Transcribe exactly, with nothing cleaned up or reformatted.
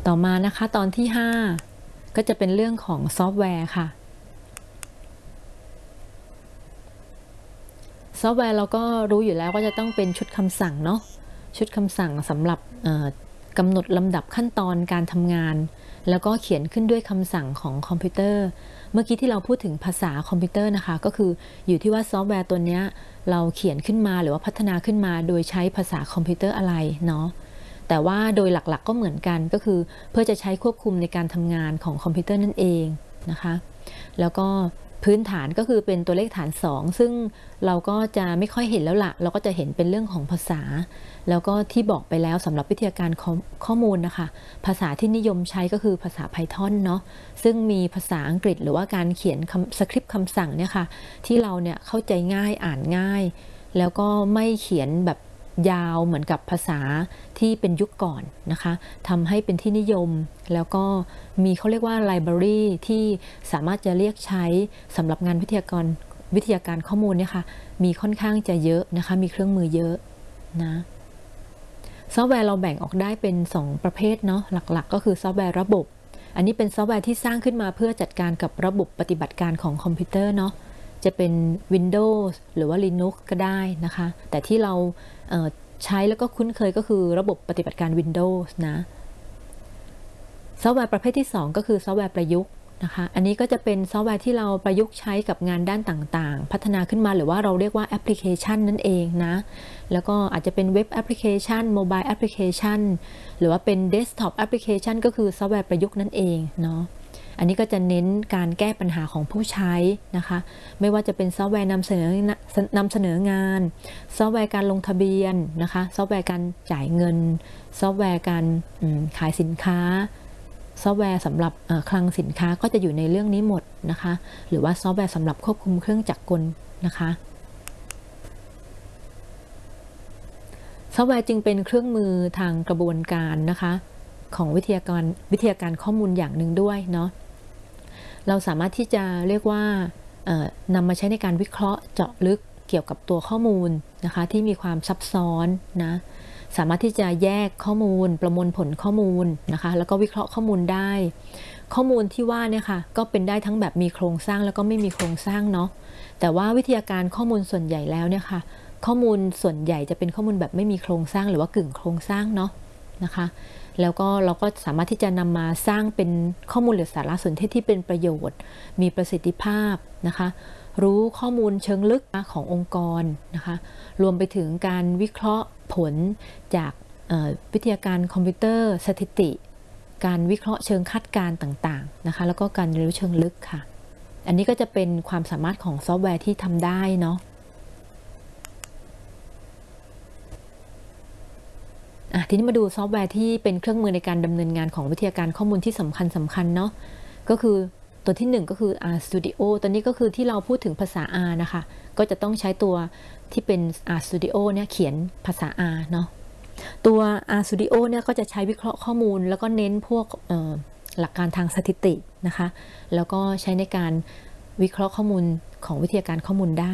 ต่อมานะคะตอนที่ห้าก็จะเป็นเรื่องของซอฟต์แวร์ค่ะซอฟต์แวร์เราก็รู้อยู่แล้วว่าจะต้องเป็นชุดคำสั่งเนาะชุดคำสั่งสำหรับกำหนดลำดับขั้นตอนการทำงานแล้วก็เขียนขึ้นด้วยคำสั่งของคอมพิวเตอร์เมื่อกี้ที่เราพูดถึงภาษาคอมพิวเตอร์นะคะก็คืออยู่ที่ว่าซอฟต์แวร์ตัวนี้เราเขียนขึ้นมาหรือว่าพัฒนาขึ้นมาโดยใช้ภาษาคอมพิวเตอร์อะไรเนาะแต่ว่าโดยหลักๆก็เหมือนกันก็คือเพื่อจะใช้ควบคุมในการทำงานของคอมพิวเตอร์นั่นเองนะคะแล้วก็พื้นฐานก็คือเป็นตัวเลขฐานสองซึ่งเราก็จะไม่ค่อยเห็นแล้วละเราก็จะเห็นเป็นเรื่องของภาษาแล้วก็ที่บอกไปแล้วสำหรับวิทยาการข้อมูลนะคะภาษาที่นิยมใช้ก็คือภาษา Python เนาะซึ่งมีภาษาอังกฤษหรือว่าการเขียนสคริปต์คำสั่งเนี่ยค่ะที่เราเนี่ยเข้าใจง่ายอ่านง่ายแล้วก็ไม่เขียนแบบยาวเหมือนกับภาษาที่เป็นยุคก่อนนะคะทำให้เป็นที่นิยมแล้วก็มีเขาเรียกว่าไลบรารีที่สามารถจะเรียกใช้สำหรับงานวิทยากรวิทยาการข้อมูลเนี่ยค่ะมีค่อนข้างจะเยอะนะคะมีเครื่องมือเยอะนะซอฟต์แวร์เราแบ่งออกได้เป็นสองประเภทเนาะหลักๆก็คือซอฟต์แวร์ระบบอันนี้เป็นซอฟต์แวร์ที่สร้างขึ้นมาเพื่อจัดการกับระบบปฏิบัติการของคอมพิวเตอร์เนาะจะเป็น Windows หรือว่า Linux ก็ได้นะคะแต่ที่เราใช้แล้วก็คุ้นเคยก็คือระบบปฏิบัติการ Windows นะซอฟต์แวร์ประเภทที่สองก็คือซอฟต์แวร์ประยุกต์นะคะอันนี้ก็จะเป็นซอฟต์แวร์ที่เราประยุกต์ใช้กับงานด้านต่างๆพัฒนาขึ้นมาหรือว่าเราเรียกว่าแอปพลิเคชันนั่นเองนะแล้วก็อาจจะเป็นเว็บแอปพลิเคชันโมบายแอปพลิเคชันหรือว่าเป็นเดสก์ท็อปแอปพลิเคชันก็คือซอฟต์แวร์ประยุกต์นั่นเองเนาะอันนี้ก็จะเน้นการแก้ปัญหาของผู้ใช้นะคะไม่ว่าจะเป็นซอฟต์แวร์นำเสนอนำเสนองานซอฟต์แวร์การลงทะเบียนนะคะซอฟต์แวร์การจ่ายเงินซอฟต์แวร์การขายสินค้าซอฟต์แวร์สำหรับคลังสินค้าก็จะอยู่ในเรื่องนี้หมดนะคะหรือว่าซอฟต์แวร์สำหรับควบคุมเครื่องจักรกลนะคะซอฟต์แวร์จึงเป็นเครื่องมือทางกระบวนการนะคะของวิทยาการวิทยาการข้อมูลอย่างหนึ่งด้วยเนาะเราสามารถที่จะเรียกว่านำมาใช้ในการวิเคราะห์เจาะลึกเกี่ยวกับตัวข้อมูลนะคะที่มีความซับซ้อนนะสามารถที่จะแยกข้อมูลประมวลผลข้อมูลนะคะแล้วก็วิเคราะห์ข้อมูลได้ข้อมูลที่ว่าเนี่ยค่ะก็เป็นได้ทั้งแบบมีโครงสร้างแล้วก็ไม่มีโครงสร้างเนาะแต่ว่าวิทยาการข้อมูลส่วนใหญ่แล้วเนี่ยค่ะข้อมูลส่วนใหญ่จะเป็นข้อมูลแบบไม่มีโครงสร้างหรือว่ากึ่งโครงสร้างเนาะนะคะแล้วก็เราก็สามารถที่จะนำมาสร้างเป็นข้อมูลหรือสารสนเทศที่เป็นประโยชน์มีประสิทธิภาพนะคะรู้ข้อมูลเชิงลึกขององค์กรนะคะรวมไปถึงการวิเคราะห์ผลจากวิทยาการคอมพิวเตอร์สถิติการวิเคราะห์เชิงคาดการณ์ต่างๆนะคะแล้วก็การเรียนรู้เชิงลึกค่ะอันนี้ก็จะเป็นความสามารถของซอฟต์แวร์ที่ทำได้เนาะทีนี้มาดูซอฟต์แวร์ที่เป็นเครื่องมือในการดำเนินงานของวิทยาการข้อมูลที่สำคัญสำคัญเนาะก็คือตัวที่หนึ่งก็คือ อาร์ Studio ตัวนี้ก็คือที่เราพูดถึงภาษา R นะคะก็จะต้องใช้ตัวที่เป็น อาร์ Studio เนี่ยเขียนภาษา R เนาะตัว อาร์ Studio เนี่ยก็จะใช้วิเคราะห์ข้อมูลแล้วก็เน้นพวกหลักการทางสถิตินะคะแล้วก็ใช้ในการวิเคราะห์ข้อมูลของวิทยาการข้อมูลได้